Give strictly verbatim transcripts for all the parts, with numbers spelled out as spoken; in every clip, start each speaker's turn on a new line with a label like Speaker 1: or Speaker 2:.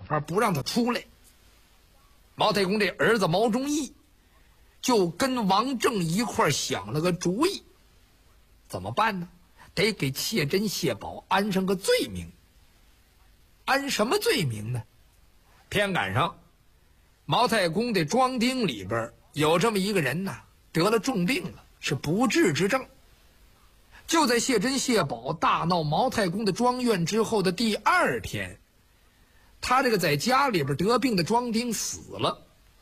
Speaker 1: 法不让他出来。毛太公这儿子毛忠义就跟王正一块想了个主意，怎么办呢？得给谢珍谢宝安上个罪名。安什么罪名呢？偏赶上毛太公的庄丁里边有这么一个人呐，得了重病了，是不治之症。就在谢珍谢宝大闹毛太公的庄院之后的第二天，他这个在家里边得病的庄丁死了。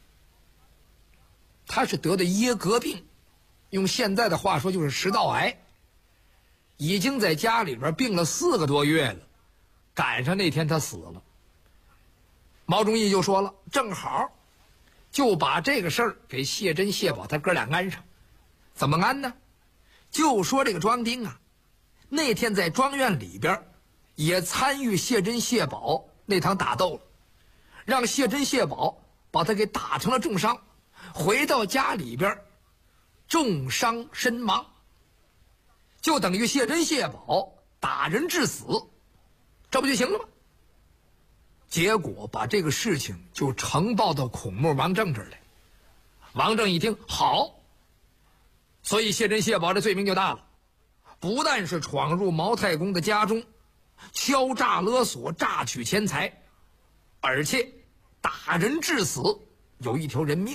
Speaker 1: 他是得的耶格病，用现在的话说就是食道癌，已经在家里边病了四个多月了，赶上那天他死了。毛忠义就说了，正好就把这个事儿给谢珍谢宝他哥俩安上。怎么安呢？就说这个庄丁啊，那天在庄院里边也参与谢珍谢宝那场打斗了，让谢珍谢宝把他给打成了重伤，回到家里边重伤身亡，就等于谢珍谢宝打人致死，这不就行了吗？结果把这个事情就呈报到孔目王正这儿来。王正一听，好，所以谢珍谢宝的罪名就大了，不但是闯入毛太公的家中敲诈勒索榨取钱财，而且打人致死，有一条人命。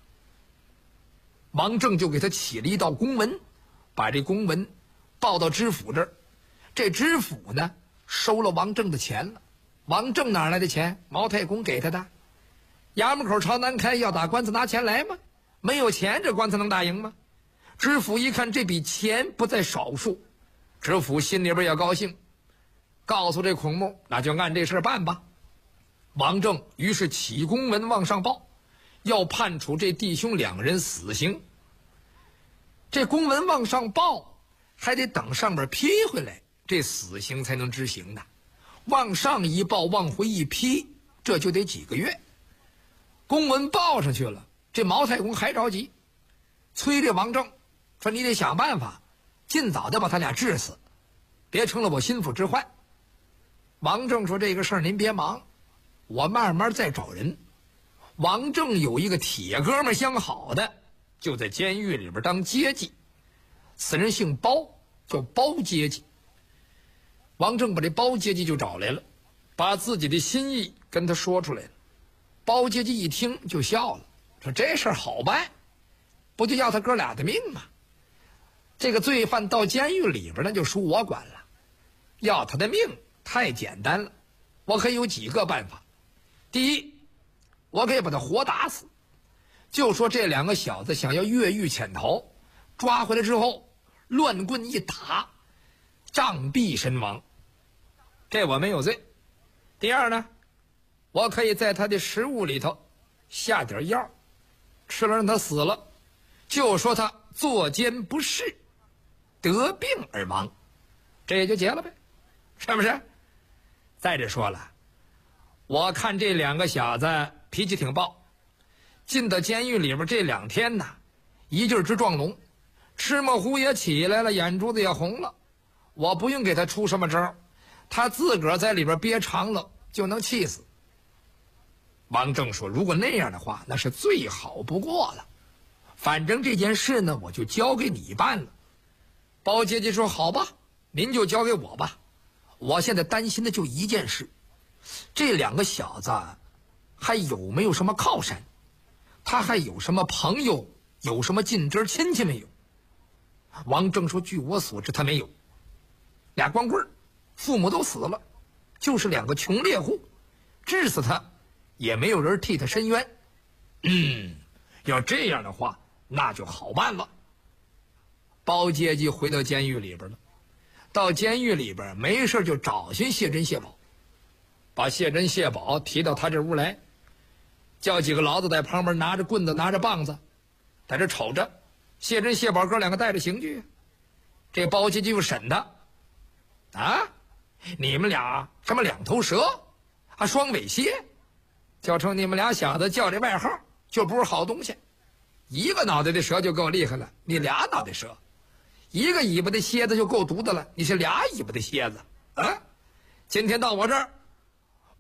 Speaker 1: 王正就给他起了一道公文，把这公文报到知府这儿。这知府呢收了王正的钱了。王正哪来的钱？毛太公给他的。衙门口朝南开，要打官司拿钱来吗？没有钱这官司能打赢吗？知府一看这笔钱不在少数，知府心里边也高兴，告诉这孔目，那就按这事办吧。王正于是起公文往上报，要判处这弟兄两人死刑。这公文往上报，还得等上面批回来，这死刑才能执行的。往上一报，往回一批，这就得几个月。公文报上去了，这毛太公还着急，催这王正说，你得想办法尽早的把他俩治死，别成了我心腹之患。王正说，这个事儿您别忙，我慢慢再找人。王正有一个铁哥们相好的，就在监狱里边当阶级，此人姓包，叫包阶级。王正把这包阶级就找来了，把自己的心意跟他说出来了。包阶级一听就笑了，说这事儿好办，不就要他哥俩的命吗？这个罪犯到监狱里边那就属我管了，要他的命太简单了，我可以有几个办法。第一，我可以把他活打死，就说这两个小子想要越狱潜逃，抓回来之后乱棍一打，杖毙身亡，这我没有罪。第二呢，我可以在他的食物里头下点药，吃了让他死了，就说他作奸不仕，得病而亡，这也就结了呗，是不是？再者说了，我看这两个小子脾气挺暴，进到监狱里面这两天呢，一劲儿直撞聋，吃么糊也起来了，眼珠子也红了。我不用给他出什么招，他自个儿在里边憋长了就能气死。王正说，如果那样的话，那是最好不过了，反正这件事呢我就交给你办了。包阶级说，好吧，您就交给我吧。我现在担心的就一件事，这两个小子还有没有什么靠山，他还有什么朋友，有什么近支亲戚没有？王正说，据我所知他没有，俩光棍，父母都死了，就是两个穷猎户，治死他也没有人替他伸冤。嗯，要这样的话那就好办了。包阶级回到监狱里边了，到监狱里边没事就找寻谢珍谢宝，把谢珍谢宝提到他这屋来，叫几个牢子在旁边拿着棍子拿着棒子在这瞅着。谢珍谢宝哥两个带着刑具，这包阶级就审他啊，你们俩什么两头蛇啊，双尾蝎，就冲你们俩小子叫这外号就不是好东西。一个脑袋的蛇就够厉害了，你俩脑袋蛇；一个尾巴的蝎子就够毒的了，你是俩尾巴的蝎子啊！今天到我这儿，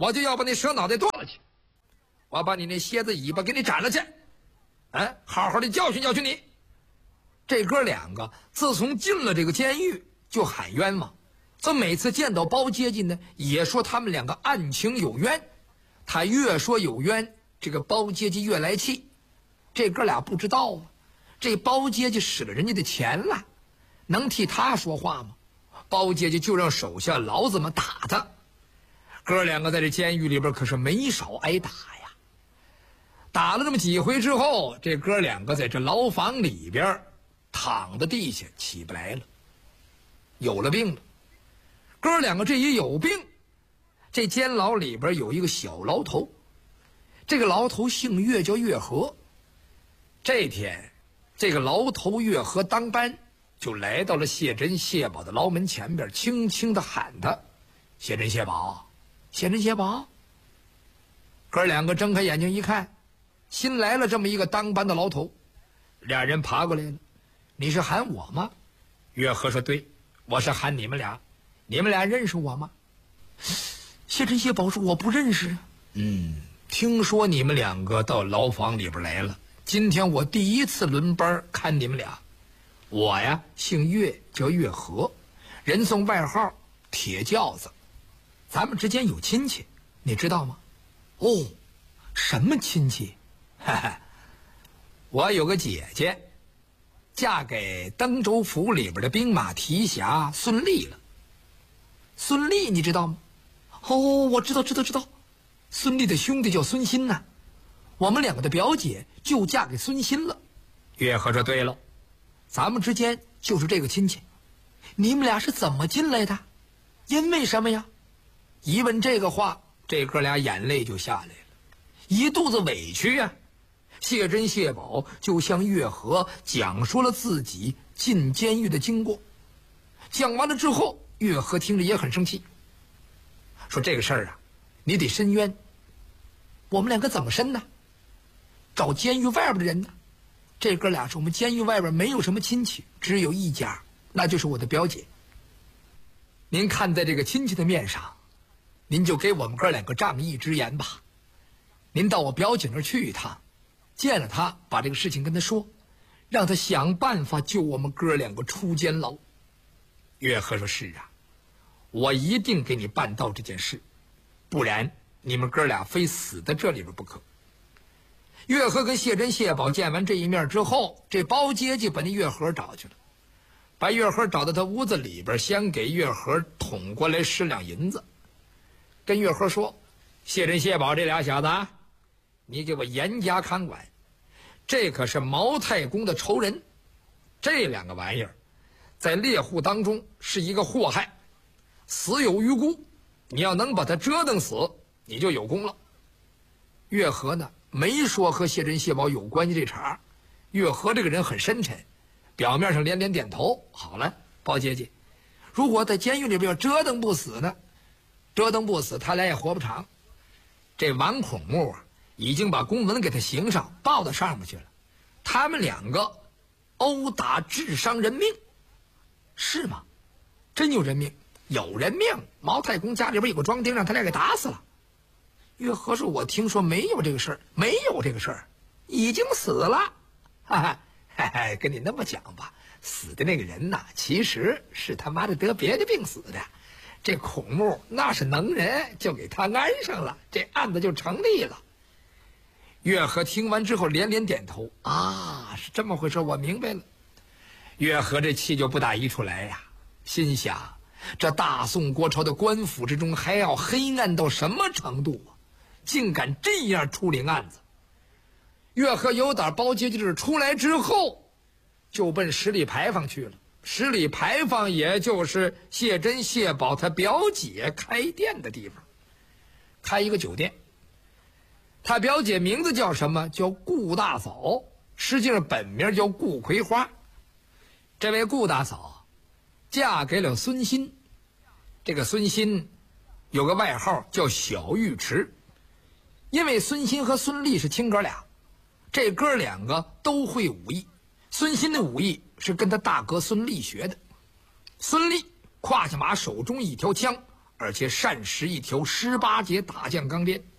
Speaker 1: 我就要把你蛇脑袋剁了去，我把你那蝎子尾巴给你斩了去，哎，好好的教训教训你。这哥两个自从进了这个监狱就喊冤枉，这每次见到包阶级呢，也说他们两个案情有冤。他越说有冤，这个包阶级越来气。这哥俩不知道啊，这包阶级使了人家的钱了，能替他说话吗？包阶级就让手下牢子们打他。哥两个在这监狱里边可是没少挨打呀。打了这么几回之后，这哥两个在这牢房里边躺在地下起不来了，有了病了。哥两个这一有病，这监牢里边有一个小牢头，这个牢头姓岳，叫岳和。这天这个牢头岳和当班就来到了谢珍谢宝的牢门前边，轻轻地喊他：谢珍谢宝，谢珍谢宝。哥两个睁开眼睛一看，新来了这么一个当班的牢头。俩人爬过来了：你是喊我吗？岳和说：对，我是喊你们俩。你们俩认识我吗？谢珍谢宝说：我不认识。嗯，听说你们两个到牢房里边来了，今天我第一次轮班看你们俩。我呀姓岳，叫岳和，人送外号铁轿子。咱们之间有亲戚，你知道吗？哦，什么亲戚？哈哈，我有个姐姐嫁给登州府里边的兵马提辖孙俪了。孙俪你知道吗？哦，我知道知道知道，孙俪的兄弟叫孙新呐、啊，我们两个的表姐就嫁给孙新了。岳和说：对了，咱们之间就是这个亲戚。你们俩是怎么进来的？因为什么呀？一问这个话，这哥俩眼泪就下来了，一肚子委屈呀、啊。谢珍谢宝就向岳和讲述了自己进监狱的经过。讲完了之后，岳和听着也很生气，说这个事儿啊，你得申冤。我们两个怎么申呢？找监狱外边的人呢。这哥俩说我们监狱外边没有什么亲戚，只有一家，那就是我的表姐。您看在这个亲戚的面上，您就给我们哥两个仗义直言吧。您到我表姐那儿去一趟，见了他，把这个事情跟他说，让他想办法救我们哥两个出监牢。岳和说：是啊，我一定给你办到这件事，不然你们哥俩非死在这里边不可。岳和跟谢珍谢宝见完这一面之后，这包阶级把那岳和找去了，把岳和找到他屋子里边，先给岳和捅过来十两银子，跟岳和说：谢珍谢宝这俩小子啊，你给我严加看管，这可是毛太公的仇人，这两个玩意儿在猎户当中是一个祸害，死有余辜，你要能把他折腾死，你就有功了。岳和呢没说和谢珍谢宝有关系这茬，岳和这个人很深沉，表面上连连点头。好了，包阶级，如果在监狱里边折腾不死呢，折腾不死他俩也活不长。这王孔目啊已经把公文给他刑上报到上面去了，他们两个殴打致伤人命。是吗？真有人命？有人命？毛太公家里边有个庄丁，让他俩给打死了。岳和说：我听说没有这个事儿，没有这个事儿，已经死了。哈哈，嘿嘿，跟你那么讲吧，死的那个人呐，其实是他妈的得别的病死的。这孔目那是能人，就给他安上了，这案子就成立了。岳和听完之后连连点头：啊，是这么回事，我明白了。岳和这气就不打一处来呀，心想这大宋国朝的官府之中还要黑暗到什么程度啊，竟敢这样处理案子。岳和由打包阶级制出来之后，就奔十里牌坊去了。十里牌坊也就是谢珍谢宝他表姐开店的地方，开一个酒店。他表姐名字叫什么？叫顾大嫂，实际上本名叫顾葵花。这位顾大嫂嫁给了孙新，这个孙新有个外号叫小玉池，因为孙新和孙俪是亲哥俩，这哥两个都会武艺。孙新的武艺是跟他大哥孙俪学的。孙俪胯下马，手中一条枪， 而且善使一条十八节大酱钢鞭。